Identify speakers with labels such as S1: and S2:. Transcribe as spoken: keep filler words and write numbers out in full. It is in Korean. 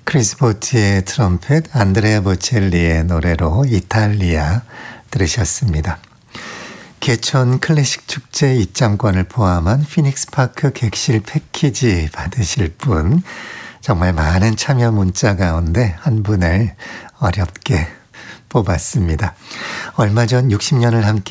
S1: 크리스 보티의 트럼펫, 안드레아 보첼리의 노래로 이탈리아 들으셨습니다. 개천 클래식 축제 입장권을 포함한 피닉스 파크 객실 패키지 받으실 분, 정말 많은 참여 문자 가운데 한 분을 어렵게 뽑았습니다. 얼마 전 육십 년을 함께